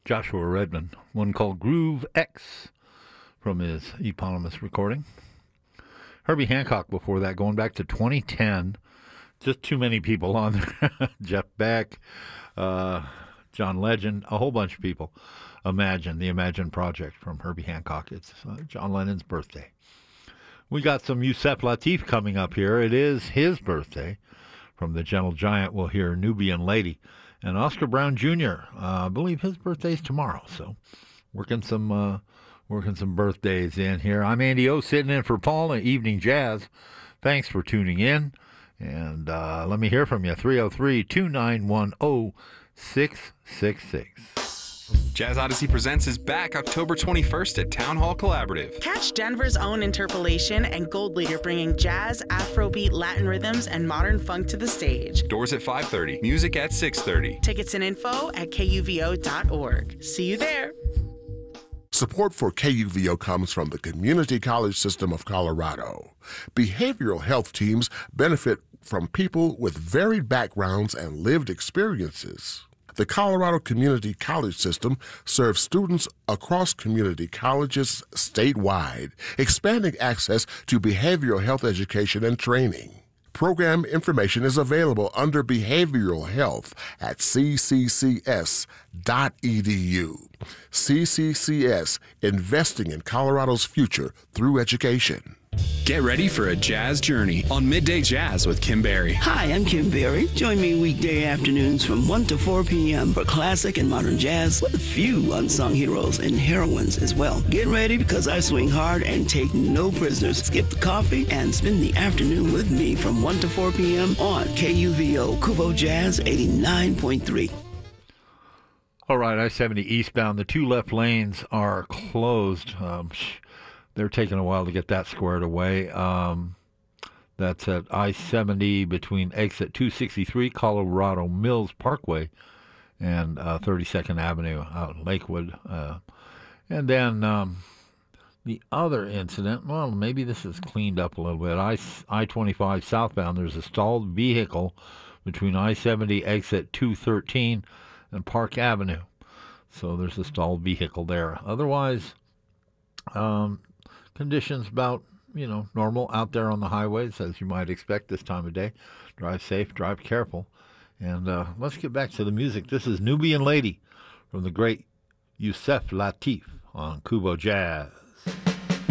Joshua Redman, one called Groove X from his eponymous recording. Herbie Hancock before that, going back to 2010. Just too many people on there. Jeff Beck, John Legend, a whole bunch of people. Imagine, the Imagine Project from Herbie Hancock. It's John Lennon's birthday. We got some Yusef Lateef coming up here. It is his birthday. From the Gentle Giant, we'll hear Nubian Lady. And Oscar Brown Jr., I believe his birthday's tomorrow. So working some birthdays in here. I'm Andy O, sitting in for Paul at Evening Jazz. Thanks for tuning in. And let me hear from you, 303-291-0666. Jazz Odyssey Presents is back October 21st at Town Hall Collaborative. Catch Denver's own Interpolation and Gold Leader bringing jazz, Afrobeat, Latin rhythms, and modern funk to the stage. Doors at 5:30, music at 6:30. Tickets and info at kuvo.org. See you there. Support for KUVO comes from the Community College System of Colorado. Behavioral health teams benefit from people with varied backgrounds and lived experiences. The Colorado Community College System serves students across community colleges statewide, expanding access to behavioral health education and training. Program information is available under Behavioral Health at cccs.edu. CCCS, investing in Colorado's future through education. Get ready for a jazz journey on Midday Jazz with Kim Berry. Hi, I'm Kim Berry. Join me weekday afternoons from 1 to 4 p.m. for classic and modern jazz with a few unsung heroes and heroines as well. Get ready because I swing hard and take no prisoners. Skip the coffee and spend the afternoon with me from 1 to 4 p.m. on KUVO Kuvo Jazz 89.3. All right, I-70 eastbound. The two left lanes are closed. They're taking a while to get that squared away. That's at I-70 between exit 263, Colorado Mills Parkway, and 32nd Avenue out in Lakewood. And then the other incident, well, maybe this is cleaned up a little bit. I-25 southbound, there's a stalled vehicle between I-70 exit 213 and Park Avenue. So there's a stalled vehicle there. Otherwise, conditions about, normal out there on the highways, as you might expect this time of day. Drive safe, drive careful. And let's get back to the music. This is Nubian Lady from the great Yusef Lateef on Kuvo Jazz.